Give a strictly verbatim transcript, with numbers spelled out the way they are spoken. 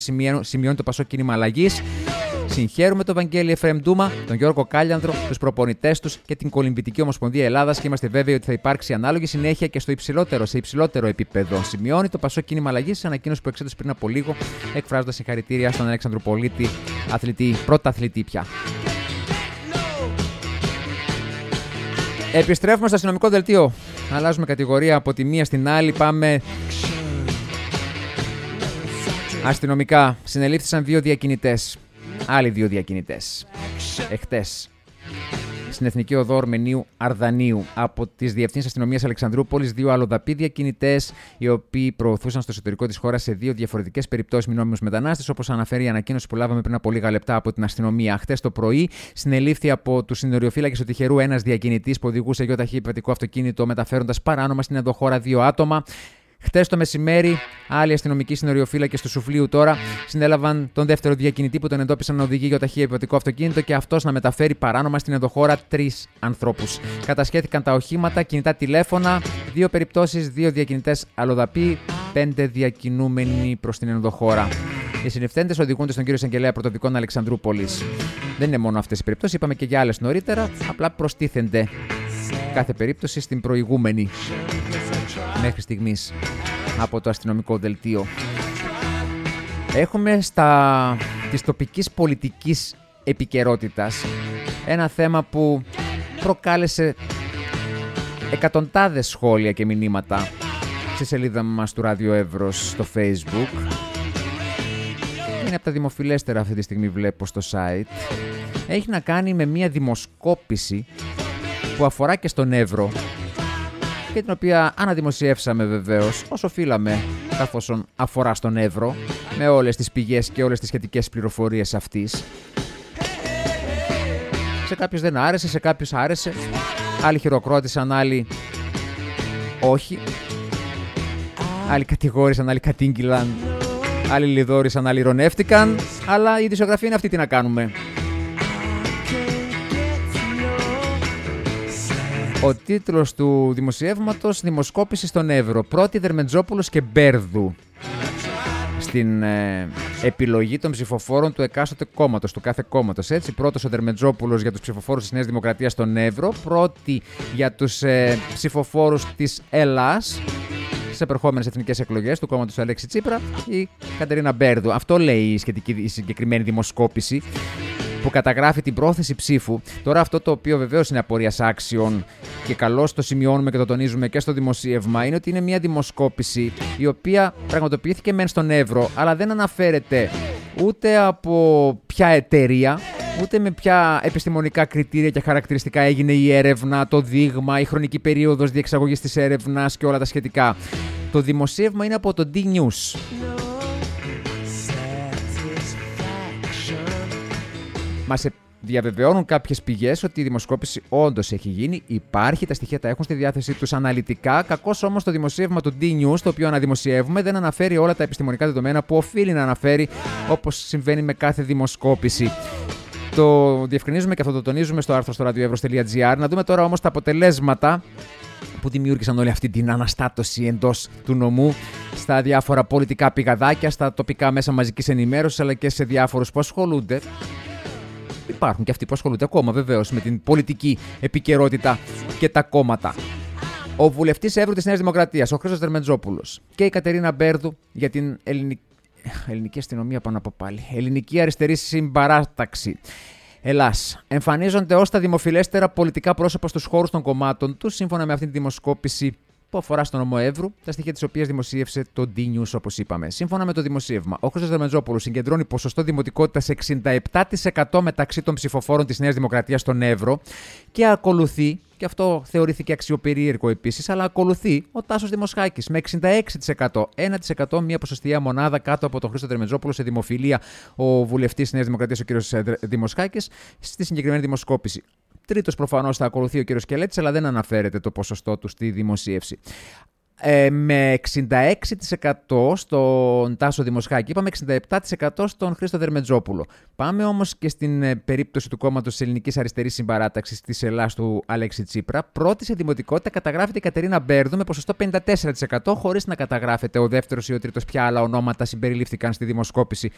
σημειώνει το Πασόκ Κίνημα Αλλαγής. Συγχαίρουμε τον Βαγγέλη Εφραίμ Ντούμα, τον Γιώργο Κάλιανδρο, τους προπονητές τους και την Κολυμβητική Ομοσπονδία Ελλάδας και είμαστε βέβαιοι ότι θα υπάρξει ανάλογη συνέχεια και στο υψηλότερο, σε υψηλότερο επίπεδο. Σημειώνει το Πασόκ Κίνημα Αλλαγής σε ανακοίνωση που εξέδωσε πριν από λίγο, εκφράζοντας συγχαρητήρια στον Αλέξανδρο Πολίτη, αθλητή, πρωταθλητή πια. Επιστρέφουμε στο αστυνομικό δελτίο. Αλλάζουμε κατηγορία από τη μία στην άλλη. Πάμε. Αστυνομικά. Συνελήφθησαν δύο διακινητές. Άλλοι δύο διακινητές. Εχτες. Στην Εθνική Οδό Ορμενίου Αρδανίου. Από τις Διευθύνσεις Αστυνομίας Αλεξανδρούπολης, δύο αλλοδαποί διακινητές, οι οποίοι προωθούσαν στο εσωτερικό της χώρας σε δύο διαφορετικές περιπτώσεις μη νόμιμους μετανάστες, όπως αναφέρει η ανακοίνωση που λάβαμε πριν από λίγα λεπτά από την αστυνομία. Χτες το πρωί συνελήφθη από τους συνοριοφύλακες του Τυχερού ένας διακινητής που οδηγούσε γιοταχή επιβατικό αυτοκίνητο μεταφέροντας παράνομα στην ενδοχώρα δύο άτομα. Χτες το μεσημέρι, άλλοι αστυνομικοί συνοριοφύλακες του Σουφλίου τώρα συνέλαβαν τον δεύτερο διακινητή που τον εντόπισαν να οδηγεί γιοταχή επιβατικό αυτοκίνητο και αυτός να μεταφέρει παράνομα στην ενδοχώρα τρεις ανθρώπους. Κατασχέθηκαν τα οχήματα, κινητά τηλέφωνα, δύο περιπτώσεις, δύο διακινητές αλλοδαποί, πέντε διακινούμενοι προς την ενδοχώρα. Οι συνευθέντες οδηγούνται στον κύριο Εισαγγελέα Πρωτοδικών Αλεξανδρούπολης. Δεν είναι μόνο αυτές οι περιπτώσεις, είπαμε και για άλλες νωρίτερα, απλά προστίθενται κάθε περίπτωση στην προηγούμενη. Μέχρι στιγμής από το αστυνομικό δελτίο. Έχουμε στα της τοπικής πολιτικής επικαιρότητας ένα θέμα που προκάλεσε εκατοντάδες σχόλια και μηνύματα στη σελίδα μας του Ράδιο Εύρος στο Facebook. Είναι από τα δημοφιλέστερα αυτή τη στιγμή, βλέπω στο site. Έχει να κάνει με μια δημοσκόπηση που αφορά και στον Εύρο και την οποία αναδημοσιεύσαμε βεβαίως όσο οφείλαμε, καθώς αφορά στον Εύρο, με όλες τις πηγές και όλες τις σχετικές πληροφορίες αυτής. Σε κάποιους δεν άρεσε, σε κάποιους άρεσε, άλλοι χειροκρότησαν, άλλοι όχι, άλλοι κατηγόρησαν, άλλοι κατήγγυλαν, άλλοι λιδόρισαν, άλλοι ειρωνεύτηκαν, αλλά η ειδησιογραφία είναι αυτή, τι να κάνουμε. Ο τίτλος του δημοσιεύματος: Δημοσκόπηση στον Εύρο. Πρώτη Δερμεντζόπουλος και Μπέρδου στην ε, επιλογή των ψηφοφόρων του εκάστοτε κόμματος, του κάθε κόμματος. Έτσι, πρώτος ο Δερμεντζόπουλος για τους ψηφοφόρους της Νέας Δημοκρατίας στον Εύρο, πρώτη για τους ε, ψηφοφόρους της Ελλάς στις επερχόμενες εθνικές εκλογές του κόμματος του Αλέξη Τσίπρα, η Κατερίνα Μπέρδου. Αυτό λέει η, σχετική, η συγκεκριμένη δημοσκόπηση, που καταγράφει την πρόθεση ψήφου. Τώρα, αυτό το οποίο βεβαίως είναι απορίας άξιων και καλώς το σημειώνουμε και το τονίζουμε και στο δημοσίευμα, είναι ότι είναι μια δημοσκόπηση η οποία πραγματοποιήθηκε μεν στον Εύρο, αλλά δεν αναφέρεται ούτε από ποια εταιρεία, ούτε με ποια επιστημονικά κριτήρια και χαρακτηριστικά έγινε η έρευνα, το δείγμα, η χρονική περίοδος διεξαγωγής της έρευνας και όλα τα σχετικά. Το δημοσίευμα είναι από το D-News. Μας διαβεβαιώνουν κάποιες πηγές ότι η δημοσκόπηση όντως έχει γίνει, υπάρχει, τα στοιχεία τα έχουν στη διάθεσή τους αναλυτικά. Κακώς όμως το δημοσίευμα του D-News, το οποίο αναδημοσιεύουμε, δεν αναφέρει όλα τα επιστημονικά δεδομένα που οφείλει να αναφέρει, όπως συμβαίνει με κάθε δημοσκόπηση. Το διευκρινίζουμε και αυτό το τονίζουμε στο άρθρο στο radioevros τελεία gr. Να δούμε τώρα όμως τα αποτελέσματα που δημιούργησαν όλη αυτή την αναστάτωση εντός του νομού στα διάφορα πολιτικά πηγαδάκια, στα τοπικά μέσα μαζικής ενημέρωσης, αλλά και σε διάφορους που ασχολούνται. Υπάρχουν και αυτοί που ασχολούνται ακόμα βεβαίως με την πολιτική επικαιρότητα και τα κόμματα. Ο βουλευτής Εύρου της Νέας Δημοκρατίας, ο Χρήστος Δερμεντζόπουλος, και η Κατερίνα Μπέρδου για την ελληνική, ελληνική αστυνομία πάνω από πάλι. Ελληνική αριστερή συμπαράταξη Ελλάς εμφανίζονται ως τα δημοφιλέστερα πολιτικά πρόσωπα στους χώρους των κομμάτων τους, σύμφωνα με αυτήν τη δημοσκόπηση που αφορά στον νομό Εύρου, τα στοιχεία της οποίας δημοσίευσε το D-News, όπως είπαμε. Σύμφωνα με το δημοσίευμα, ο Χρήστος Δερμεντζόπουλος συγκεντρώνει ποσοστό δημοτικότητας εξήντα επτά τοις εκατό μεταξύ των ψηφοφόρων της Νέας Δημοκρατίας στον Εύρο και ακολουθεί, και αυτό θεωρήθηκε αξιοπερίεργο επίσης, αλλά ακολουθεί ο Τάσος Δημοσχάκης με εξήντα έξι τοις εκατό. ένα τοις εκατό, μια ποσοστιαία μονάδα κάτω από τον Χρήστο Δερμεντζόπουλο σε δημοφιλία, ο βουλευτής της Νέας Δημοκρατίας, ο κ. Δημοσχάκης, στη συγκεκριμένη δημοσκόπηση. Τρίτος προφανώς θα ακολουθεί ο κ. Σκελέτης, αλλά δεν αναφέρεται το ποσοστό του στη δημοσίευση. Ε, με εξήντα έξι τοις εκατό στον Τάσο Δημοσχάκη, είπαμε εξήντα επτά τοις εκατό στον Χρήστο Δερμεντζόπουλο. Πάμε όμως και στην ε, περίπτωση του κόμματος της Ελληνικής Αριστερής Συμπαράταξης της Ελλάς του Αλέξη Τσίπρα. Πρώτη σε δημοτικότητα καταγράφεται η Κατερίνα Μπέρδου με ποσοστό πενήντα τέσσερα τοις εκατό, χωρίς να καταγράφεται ο δεύτερος ή ο τρίτος ποια άλλα ονόματα συμπεριλήφθηκαν στη δημοσκόπηση